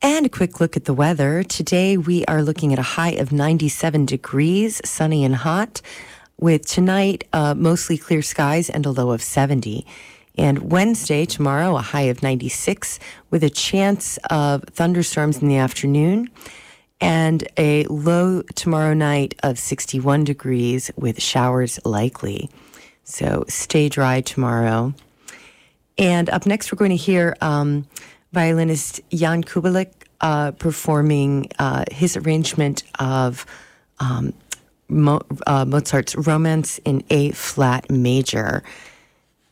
And a quick look at the weather. Today we are looking at a high of 97 degrees, sunny and hot, with tonight mostly clear skies and a low of 70. And Wednesday, tomorrow, a high of 96 with a chance of thunderstorms in the afternoon, and a low tomorrow night of 61 degrees with showers likely. So stay dry tomorrow. And up next, we're going to hear violinist Jan Kubelik performing his arrangement of Mozart's Romance in A flat major.